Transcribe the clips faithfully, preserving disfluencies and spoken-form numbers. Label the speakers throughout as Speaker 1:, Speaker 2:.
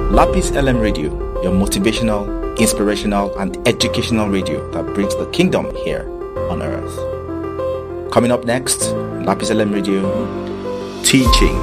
Speaker 1: Lapis L M Radio, your motivational, inspirational, and educational radio that brings the kingdom here on earth. Coming up next, Lapis L M Radio, teaching.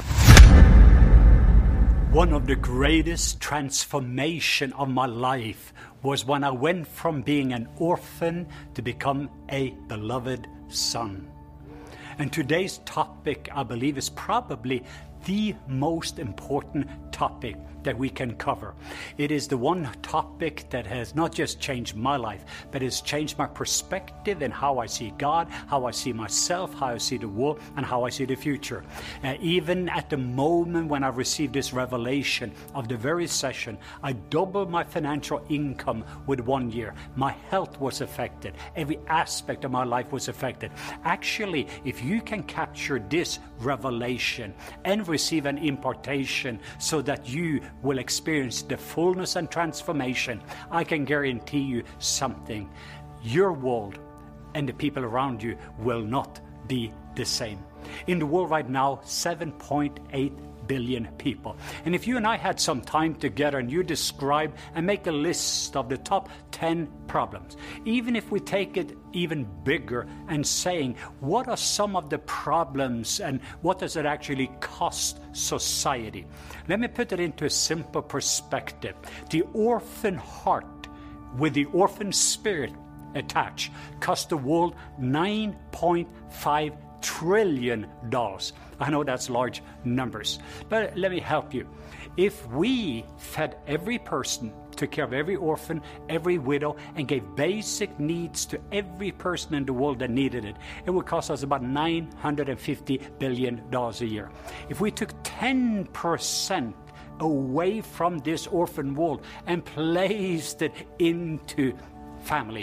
Speaker 2: One of the greatest transformation of my life was when I went from being an orphan to become a beloved son. And today's topic, I believe, is probably the most important topic that we can cover. It is the one topic that has not just changed my life, but has changed my perspective and how I see God, how I see myself, how I see the world, and how I see the future. Uh, even at the moment when I received this revelation of the very session, I doubled my financial income with one year. My health was affected. Every aspect of my life was affected. Actually, if you can capture this revelation and receive an impartation so that you will experience the fullness and transformation, I can guarantee you something. Your world and the people around you will not be the same. In the world right now, seven point eight billion people. And if you and I had some time together and you describe and make a list of the top ten problems, even if we take it even bigger and saying, what are some of the problems and what does it actually cost society? Let me put it into a simple perspective. The orphan heart with the orphan spirit attached cost the world nine point five trillion dollars. I know that's large numbers, but let me help you. If we fed every person, took care of every orphan, every widow, and gave basic needs to every person in the world that needed it, it would cost us about nine hundred fifty billion dollars a year. If we took ten percent away from this orphan world and placed it into family,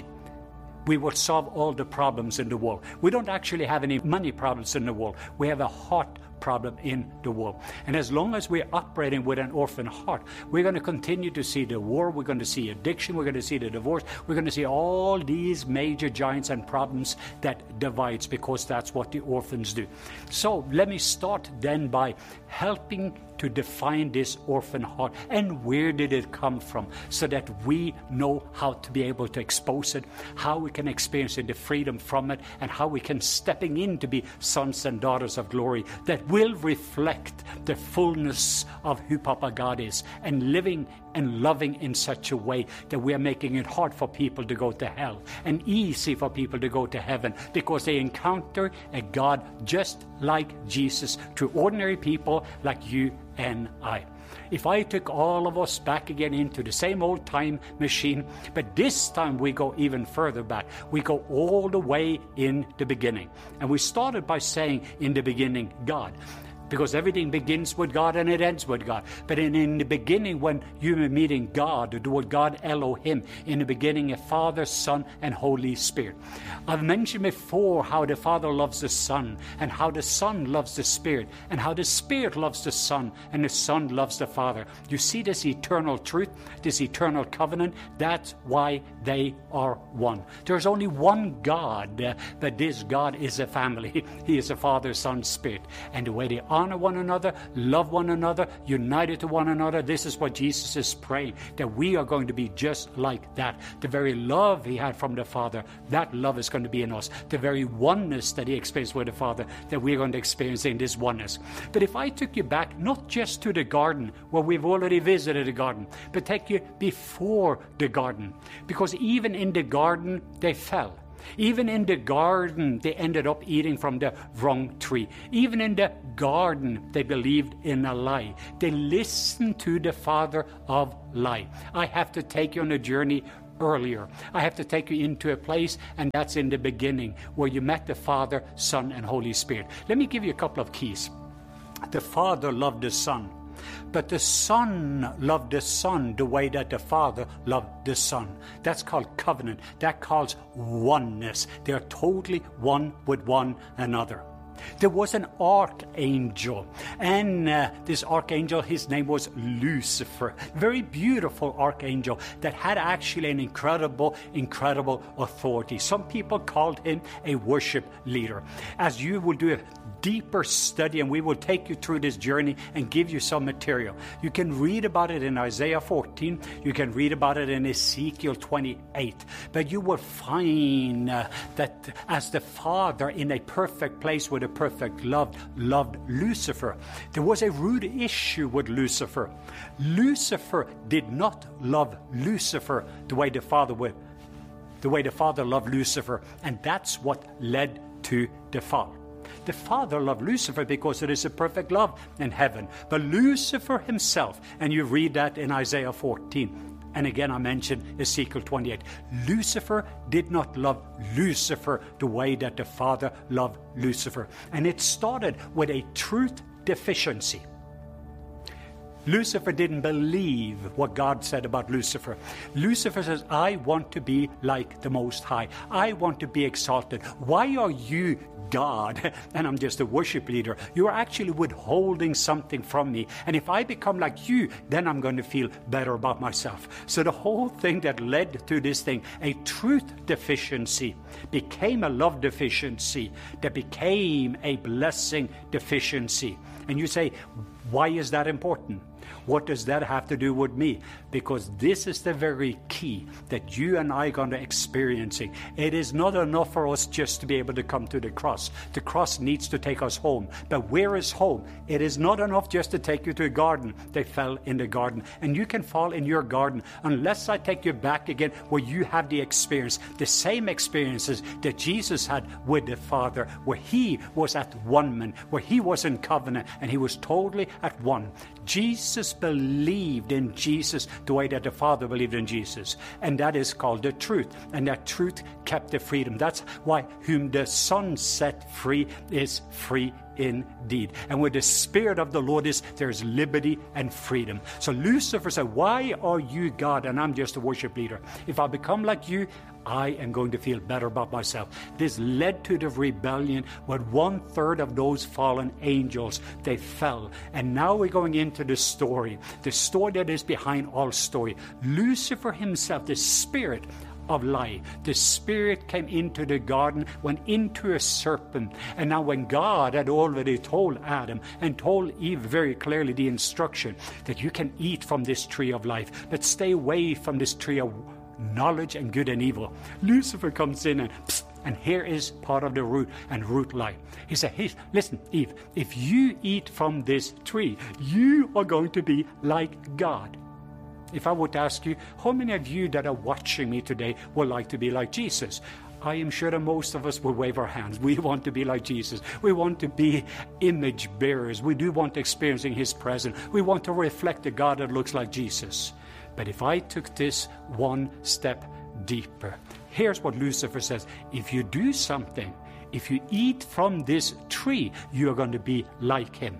Speaker 2: we will solve all the problems in the world. We don't actually have any money problems in the world. We have a heart problem in the world. And as long as we're operating with an orphan heart, we're going to continue to see the war, we're going to see addiction, we're going to see the divorce, we're going to see all these major giants and problems that divides, because that's what the orphans do. So let me start then by helping to define this orphan heart and where did it come from, so that we know how to be able to expose it, how we can experience the freedom from it, and how we can stepping in to be sons and daughters of glory that will reflect the fullness of who Papa God is, and living and loving in such a way that we are making it hard for people to go to hell and easy for people to go to heaven, because they encounter a God just like Jesus through ordinary people like you and I. If I took all of us back again into the same old time machine, but this time we go even further back. We go all the way in the beginning. And we started by saying, in the beginning, God. Because everything begins with God and it ends with God. But in, in the beginning, when you were meeting God, the word God, Elohim, in the beginning, a Father, Son, and Holy Spirit. I've mentioned before how the Father loves the Son, and how the Son loves the Spirit, and how the Spirit loves the Son, and the Son loves the Father. You see this eternal truth, this eternal covenant? That's why they are one. There's only one God, uh, but this God is a family. He is a Father, Son, Spirit. And the way they honor one another, love one another, united to one another. This is what Jesus is praying, that we are going to be just like that. The very love he had from the Father, that love is going to be in us. The very oneness that he experienced with the Father, that we're going to experience in this oneness. But if I took you back, not just to the garden, where we've already visited the garden, but take you before the garden. Because even in the garden, they fell. Even in the garden, they ended up eating from the wrong tree. Even in the garden, they believed in a lie. They listened to the father of lie. I have to take you on a journey earlier. I have to take you into a place, and that's in the beginning, where you met the Father, Son, and Holy Spirit. Let me give you a couple of keys. The Father loved the Son. But the Son loved the Son the way that the Father loved the Son. That's called covenant. That calls oneness. They are totally one with one another. There was an archangel, and uh, this archangel, his name was Lucifer. Very beautiful archangel that had actually an incredible, incredible authority. Some people called him a worship leader. As you will do a deeper study, and we will take you through this journey and give you some material. You can read about it in Isaiah fourteen. You can read about it in Ezekiel twenty-eight. But you will find uh, that as the Father in a perfect place with a perfect love loved Lucifer, there was a root issue with Lucifer. Lucifer did not love Lucifer the way the Father would, the way the Father loved Lucifer, and that's what led to the fall. The Father loved Lucifer because it is a perfect love in heaven. But Lucifer himself, and you read that in Isaiah fourteen, and again I mentioned Ezekiel twenty-eight, Lucifer did not love Lucifer the way that the Father loved Lucifer. And it started with a truth deficiency. Lucifer didn't believe what God said about Lucifer. Lucifer says, I want to be like the Most High. I want to be exalted. Why are you God and I'm just a worship leader? You're actually withholding something from me. And if I become like you, then I'm going to feel better about myself. So the whole thing that led to this thing, a truth deficiency, became a love deficiency that became a blessing deficiency. And you say, why is that important? What does that have to do with me? Because this is the very key that you and I are going to experiencing. It is not enough for us just to be able to come to the cross. The cross needs to take us home. But where is home? It is not enough just to take you to a garden. They fell in the garden. And you can fall in your garden unless I take you back again where you have the experience, the same experiences that Jesus had with the Father, where he was at one, where he was in covenant and he was totally at one. Jesus believed in Jesus the way that the Father believed in Jesus. And that is called the truth. And that truth kept the freedom. That's why whom the Son set free is free indeed. And where the Spirit of the Lord is, there's liberty and freedom. So Lucifer said, why are you God and I'm just a worship leader? If I become like you, I am going to feel better about myself. This led to the rebellion when one third of those fallen angels, they fell. And now we're going into the story, the story that is behind all story. Lucifer himself, the spirit of lie, the spirit came into the garden, went into a serpent. And now when God had already told Adam and told Eve very clearly the instruction that you can eat from this tree of life, but stay away from this tree of knowledge and good and evil, Lucifer comes in and psst, and here is part of the root and root lie. He said, hey, listen, Eve, if you eat from this tree, you are going to be like God. If I would ask you, how many of you that are watching me today would like to be like Jesus? I am sure that most of us will wave our hands. We want to be like Jesus. We want to be image bearers. We do want experiencing his presence. We want to reflect a God that looks like Jesus. But if I took this one step deeper, here's what Lucifer says. If you do something, if you eat from this tree, you're going to be like him.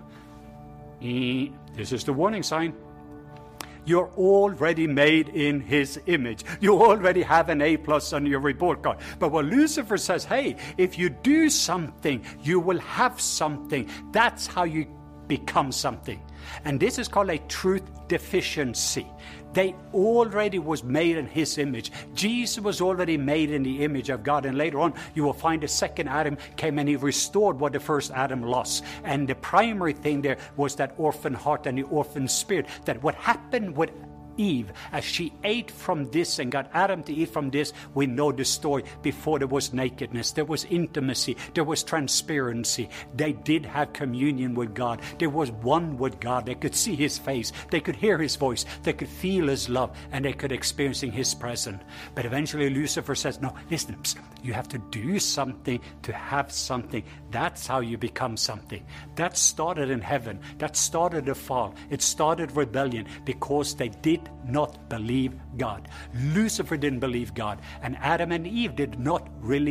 Speaker 2: This is the warning sign. You're already made in his image. You already have an A plus on your report card. But what Lucifer says, hey, if you do something, you will have something. That's how you become something. And this is called a truth deficiency. They already was made in his image. Jesus was already made in the image of God. And later on, you will find the second Adam came and he restored what the first Adam lost. And the primary thing there was that orphan heart and the orphan spirit. That what happened with Eve, as she ate from this and got Adam to eat from this, we know the story. Before there was nakedness, there was intimacy, there was transparency. They did have communion with God. There was one with God. They could see his face, they could hear his voice, they could feel his love, and they could experience his presence. But eventually Lucifer says, no, listen, you have to do something to have something. That's how you become something. That started in heaven. That started the fall. It started rebellion because they did not believe God. Lucifer didn't believe God, and Adam and Eve did not really